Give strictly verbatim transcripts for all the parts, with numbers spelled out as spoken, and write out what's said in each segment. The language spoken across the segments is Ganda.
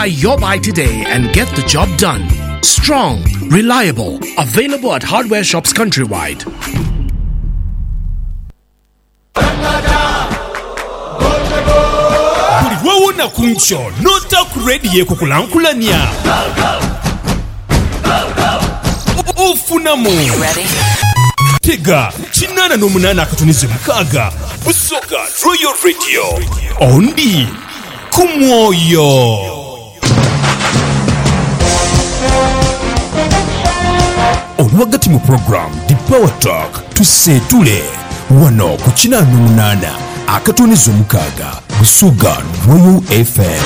Your buy today and get the job done. Strong, reliable, available at hardware shops countrywide. Wewe na kuncho nota kuredi kukulankulania ufunamu tega chinana nomunana akatunize mukaga busoga Royal Radio ondi kumwoyo. Olwagati mu program The Power Talk tusetule wano ku chinana nomunana akatunize mukaga busoga Royal F M.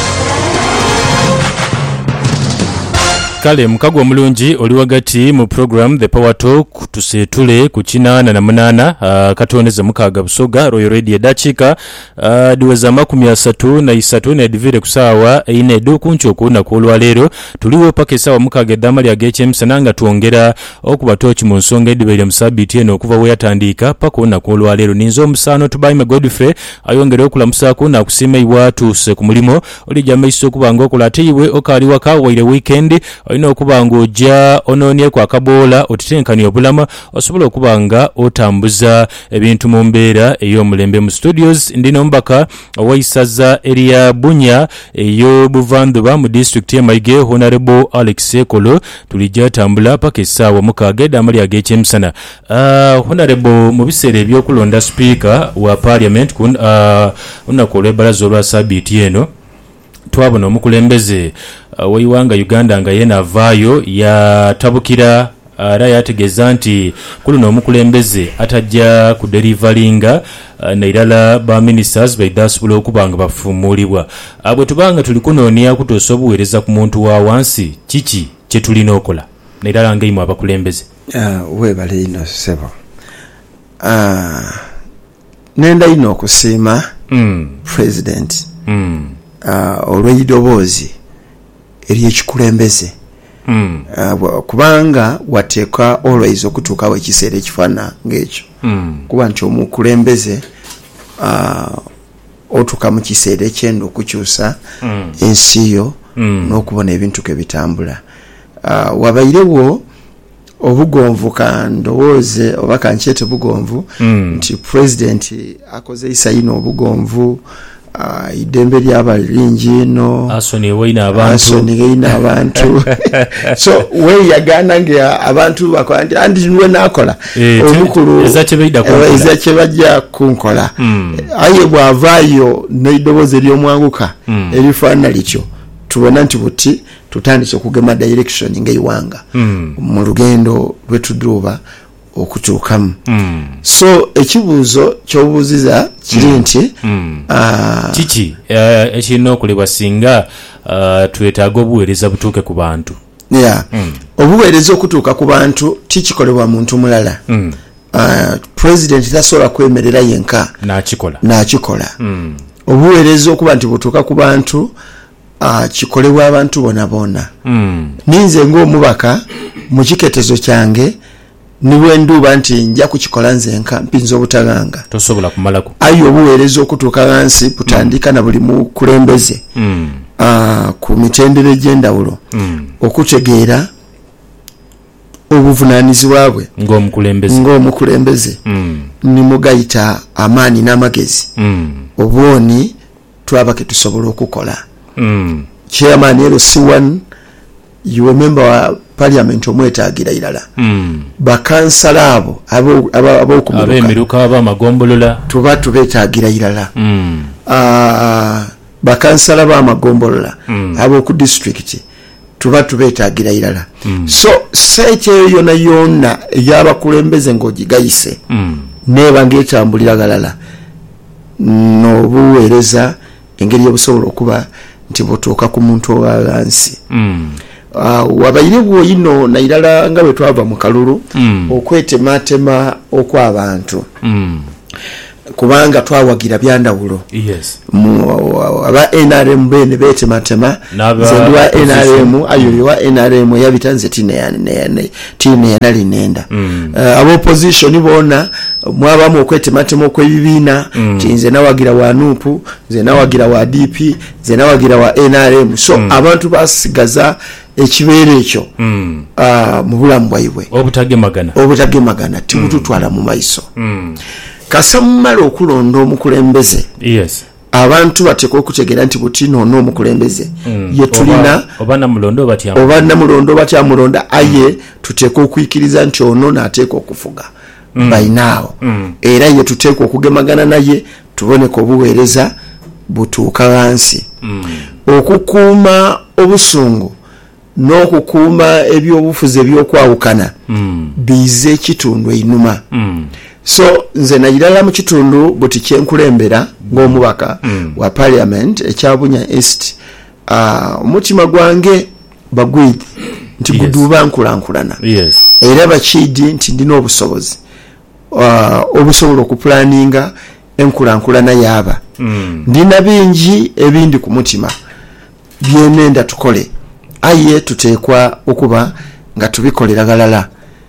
Kale mukago omulungi oli wagati mu program The Power Talk tusetule ku kinana na munana uh, katondeze mukaga busoga Royal Radio dachika uh, diweza makumi asatu na isatu na edivire kusawa ine do kuncho kuna kulwa lero tuliwo pake sawa mukaga damali ya H M sananga tuongera okubatochi mu nsonga edibere musabiti eno okuva we yatandika pako na kulwa lero ninzo musano tubayime Godfrey ayongere okulamusako na kusima iwatu se ku mulimo oli jamaiso kubanga okulatiwe okali waka waire weekend ino okubanga ojja ononye kwa kabola otitenkani obulama osobola okubanga otambuza ebintu mu mbeera ey'omulembe mu studios ndino mbaka owaisaza area Bunya eyo Buvanduba mu district ya Maige Honorable Alex Ekolo tulijja tambula paka essaawa mukaaga eddaama lya H M sana. uh, Honorable mu biseera ebyokulonda speaker wa parliament kun uh, unakola ebbalaza olwa sabiti eno twabona omukulembeze uh, waiwanga Uganda nga yena avaayo yatabukira ara uh, yategeza nti kuluno omukulembeze atajja ku deliveryinga uh, nairala ba ministers baidasubula okubanga bafumulibwa abwe tubanga tulikunonia kutosa obuweereza ku muntu wa wansi kiki kye tulina okola nairala ngaimu abakulembeze. uh, webale ino sebo uh, nenda ino okusiima mm. president mm. uh, olw'eddoboozi ery'ekikulembeze mm. uh, kubanga wateeka always okutuukawo ekiseera ekifaana ng'ekyo mm. kuba nti omukulembeze uh, otuuka mu kiseera ekyenda okukyusa mm. ensi yo mm. n'okubona ebintu ke bitambula. uh, wabairewo obugonvu ka ndowooze oba kankyete bugonvu mm. nti president akoze isayino obugonvu uh, idembe ly'abalingi no asoni weina abantu asoni weina abantu so we yagana nge abantu bakwandi andi nwe nakola e, omukulu ezachebeida kunkola ezachebajja kunkola mm. aye bwavayo neidoboze ly'omwanguka mm. erifaana lityo tubona nti buti tutandise okugema direction ngeiwanga mm. mu lugendo lwetuduba okutuukamu mm. so ekibuuzo kyobuuziza kiri nti mm. uh, kiki uh, ekirina okulebwa singa uh, twetaaga obuweereza butuuke ku bantu. yeah. mm. obuweereza okutuuka ku bantu tikikolebwa muntu mulala mm. uh, president tasobola kwemerera yenka n'akikola n'akikola mm. obuweereza okuba nti butuuka ku bantu uh, kikolebwa abantu bona bona mm. ninze ng'omubaka mu kiketezo kyange niwe nduba nti nja kukikola nzenka mpinza obutaganga tosobola kumalako ayo obuweereza okutuuka wansi butandika mm. na buli mukulembeze mm. uh, ku mitendera egy'endawulo mm. okutegeera obuvunaanyizibwa bwe ng'omukulembeze ng'omukulembeze mm. nimugayita amaanyi n'amagezi mm. obwoni twabake tusobola okukola mm. chairman L C one you remember wa parliament omwetaagira irala mm. bakansala abo abo abo okumuruka abemiruka aba magombolola tuba tubetaagira irala mm. uh, bakansala ba magombolola mm. abo ku district tuba tubetaagira irala mm. so site yona yona yabakulembeze ng'ogigayise mm. neba ng'etambulira galala n'obuweereza engeri y'obusobola okuba nti butuuka ku muntu owansi mm. uh, wabaire bwoyino nairala nga bwe twava mu kalulu mm. okwetematema okw'abantu mm. kubanga twawagira byandawulo yes aba N R M bene betematema zendwa N R M ayo wa N R M yabitanze tine yani ne tine yanali nenda mm. uh, abo opposition bona mwabamu okwetematema okw'ebibiina nti mm. nze nawagira wa nupu nze nawagira wa D P nze nawagira wa N R M so mm. abantu basigaza ekibeera ekyo mm. uh, mu bulamu bwaibwe obutagemagana obutagemagana tibututwala mm. mu maiso mm. kasamumala okulonda omukulembeze yes abantu bateekwa okutegeera nti butino ono omukulembeze mm. ye tulina oba namulondo batya oba namulondo batya mulonda aye tuteekwa okuyikiriza nti ono naateekwa okufuga mm. by now mm. era ye tuteekwa okugemagana naye tuboneka obuweereza butuuka wansi mm. okukuuma obusungu n'okukuuma ebyobufuzi ebyokwawukana mm. bize ekitundu einuma mm. so nze nayirala mu kitundu buti kyenkulembera ng'omubaka mm. wa parliament ekyabunya east omutima uh, gwange bagwidi nti yes. guduba nkulankulana yes. era bakiidi nti ndina obusobozi uh, obusobola okuplaninga enkulankulana yaaba mm. ndina bingi ebindi ku mutima byenenda tukole aye tuteekwa okuba nga tubikolera galala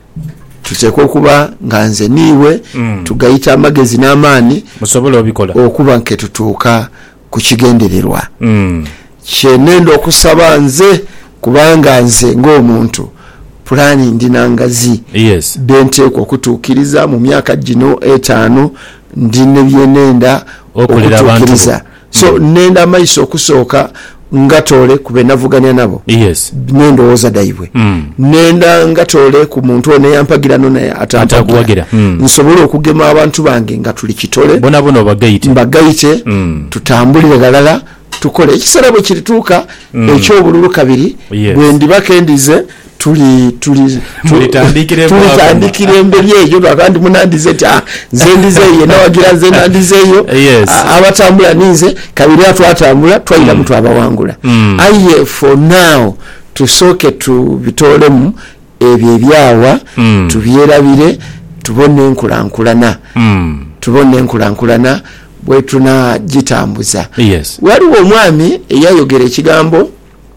tuteekwa okuba nga nze niiwe mm. tugayita amagezi n'amaani musobola obikola okuba nke tutuuka ku kigendererwa mm. kyenenda okusaba nze kubanga nze ng'omuntu pulaani ndina ngazi yes. benteekwa okutuukiriza mu myaka gino etaano ndine byenenda okutuukiriza so mm. nenda amaiso okusooka ngatole kube navuganya nabo yes. nendowooza daibwe mm. nenda ngatole ku muntu ono yampagira naye atampagira mm. nsobole okugema abantu bange nga tuli kitole bona bona obagayite mbagayite mm. tutambulire galala tukole ekisala bwe kirituuka mm. ekyobululu kabiri yes. bwe ndibakendize tuli tuli tulitandikire tulitandikire mbere eyo bakandi munandize ati ah nze ndize ye nawagira nze nandize yo yes. abatambula ninze kabiri atwatambula twayira mtu abawangula mm. aye for now tusoke tubitolemu ebyo ebyawa mm. tubyerabire tubone enkulankulana mm. tubone enkulankulana bwe tuna gitambuza yes. waliwo omwami eyayogera ekigambo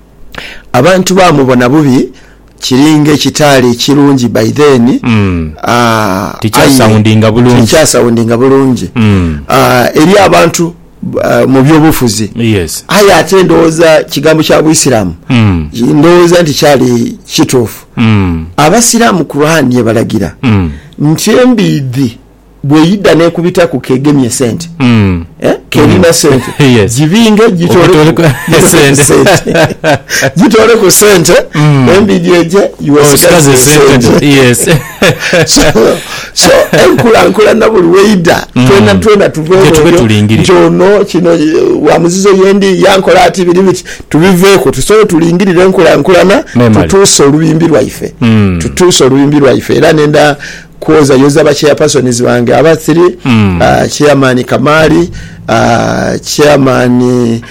abantu bamubona bubi kiringa ekitaali kirungi by then mm. uh, tikyasawundinga bulungi tikyasawundinga bulungi mm. uh, eri abantu uh, mu byobufuzi yes. aye ate ndowooza kigambo kya buisiraamu mm. ndowooza nti kyali kituufu mm. abasiraamu Qur'an yebalagira mm. nti embiidhi bweyidda nekubita ku kegemye sente mm. eh? kerina sente yes. jibinge jitole ku sente jitole ku sente mm. embiidhi eje yuwasikaze oh, sente yes. so so enkula nkula na buli weida mm. twena twena tuveeko njono kino wa muzizo yendi yankola ati biri biti tubiveeko tusole tulingirire enkula nkulana tutuso olubimbi lwaife mm. tutuso olubimbi lwaife era nenda kuoza yoza ba chairpersons bange abathiri mm. uh, chairman Kamali uh, chairman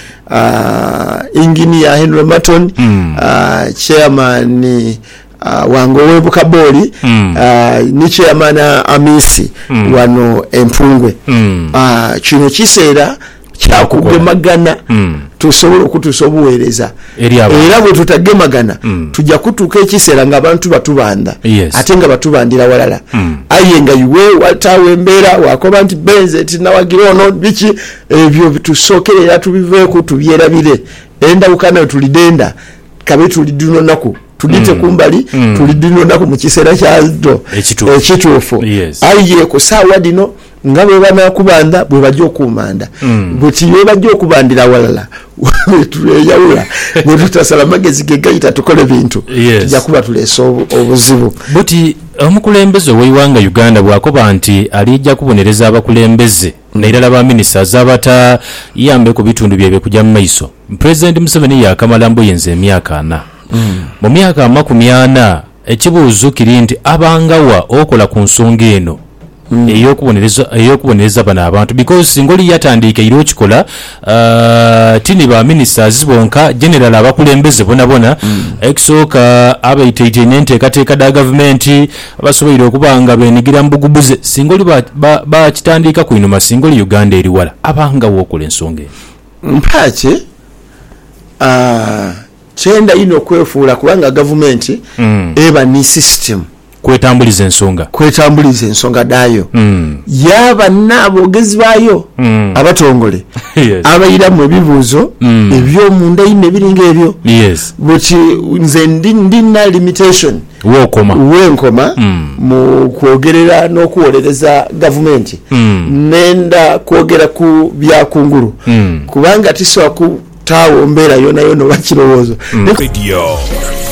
uh, engineer Henry Maton mm. uh, chairman uh, wangowe Bukaboli mm. uh, ni chairman Amisi mm. wano Empungwe mm. uh, kino kiseera kyakugemagana mm. tusobola okutusobuweereza era bwe tutagemagana mm. tujja kutuuka ekiseera ng'abantu batubanda yes. ate nga batubandira walala mm. aye nga iwe wataawo embeera wakoba nti benze tinawagira ono biki ebyo tusookerera tubiveeko tubyerabire endawukanayo tulidenda kabe tulidino naku tulite mm. kumbali mm. tulidino naku mu kiseera kyazo ekituufu yes. aye ku saawa dino nga bwe banakubanda bwe bajja okumanda mm. buti bwe bajja okubandira walala tuleyawula bwe tutasala magezi ge gayita tukole bintu yes. tujja kuba tuleesa obuzibu buti omukulembeze w'eiwanga Uganda bw'akoba nti alijja kubonereza abakulembeze mm. nairala ba ministers abata yambe ku bitundu byebye kujja mu maiso President Museveni yakamala mboyenze emyaka ana mm. mu myaka amakumi ana ekibuuzo kiri nti abangawa okola ku nsonga eno Mm. eyokubonereza eyokubonereza bana abantu because singoli yatandika iro kikola uh, tini ba ministers bonka general abakulembeze bona bona mm. eksoka abaitete nente kateeka da government abasoboire okubanga benigira mbugubuze singoli ba, ba, ba kitandika kuinuma singoli Uganda eri wala abanga wokola ensonga mpache ah uh, chenda ino kwefuula kubanga government mm. eba ni system kwetambuliza ensonga kwetambuliza ensonga dayo mm. yaba n'abogezi bayo mm. abatongole yes. abayira mu bibuuzo mm. ebyo munda ine biringa ebyo yes. buti nze ndina limitation wokoma wenkoma mm. mu kwogerera n'okuwolereza gavumenti mm. nenda kwogera ku byakungulu mm. kubanga tisobola kutaawo mbeera yona yona bakirowoozo mm.